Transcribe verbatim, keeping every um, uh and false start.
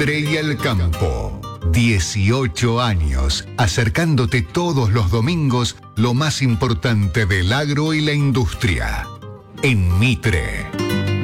Mitre y el campo. dieciocho años, acercándote todos los domingos lo más importante del agro y la industria. En Mitre.